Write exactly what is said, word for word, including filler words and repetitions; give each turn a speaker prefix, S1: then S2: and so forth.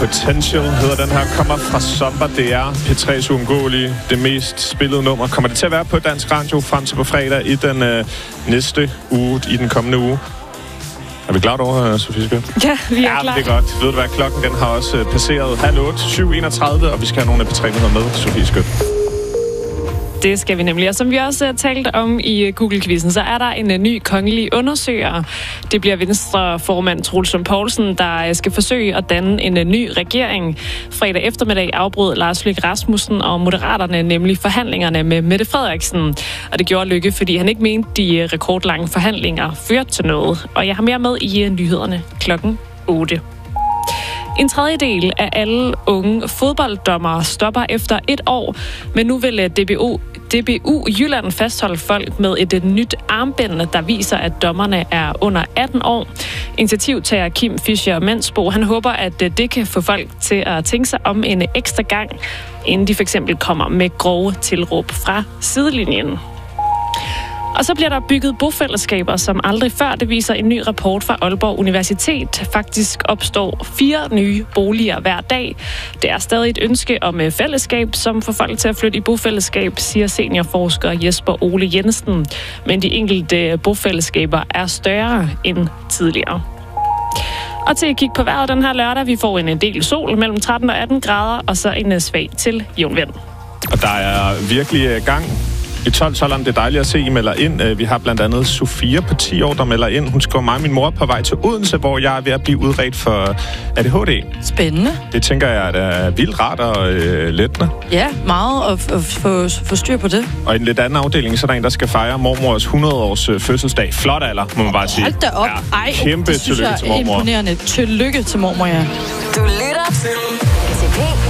S1: Potential hedder den her, kommer fra Zomba. Det er P tre's uundgåelige, det mest spillede nummer. Kommer det til at være på Dansk Radio frem til på fredag i den øh, næste uge, i den kommende uge? Er vi klar over, Sofie Skødt?
S2: Ja, vi er
S1: ja,
S2: klar.
S1: det er godt. Ved du hvad, klokken den har også øh, passeret halv otte, syv enogtredive, og vi skal have nogle af P tre-nyheder med, Sofie Skødt.
S2: Det skal vi nemlig. Og som vi også har talt om i Google-quizzen, så er der en ny kongelig undersøger. Det bliver Venstre-formand Troels Lund Poulsen, der skal forsøge at danne en ny regering. Fredag eftermiddag afbrød Lars Løkke Rasmussen og Moderaterne nemlig forhandlingerne med Mette Frederiksen. Og det gjorde Løkke, fordi han ikke mente, de rekordlange forhandlinger førte til noget. Og jeg har mere med i nyhederne klokken otte. En tredjedel af alle unge fodbolddommere stopper efter et år, men nu vil D B U, D B U Jylland fastholde folk med et nyt armbind, der viser, at dommerne er under atten år. Initiativtager Kim Fischer Mansbo, han håber, at det kan få folk til at tænke sig om en ekstra gang, inden de for eksempel kommer med grove tilråb fra sidelinjen. Og så bliver der bygget bofællesskaber som aldrig før. Det viser en ny rapport fra Aalborg Universitet. Faktisk opstår fire nye boliger hver dag. Det er stadig et ønske om fællesskab, som får folk til at flytte i bofællesskab, siger seniorforsker Jesper Ole Jensen. Men de enkelte bofællesskaber er større end tidligere. Og til at kigge på vejret den her lørdag, vi får en del sol mellem tretten og atten grader, og så en svag til jævn vind.
S1: Og der er virkelig gang i tolv-tolveren. Det er dejligt at se, I melder ind. Vi har blandt andet Sofia på ti år, der melder ind. Hun skriver mig og min mor på vej til Odense, hvor jeg er ved at blive udredt for A D H D.
S3: Spændende.
S1: Det tænker jeg, at er vildt rart og øh, lettende.
S3: Ja, meget at få, få styr på det.
S1: Og i en lidt anden afdeling, så er der en, der skal fejre mormors hundrede-års fødselsdag. Flot alder, må man bare sige.
S3: Hold da op.
S1: Ja,
S3: Ej,
S1: kæmpe
S3: det synes
S1: tillykke
S3: jeg
S1: til mormor.
S3: Imponerende. Tillykke til mormor, ja.
S4: Du lytter til P T P.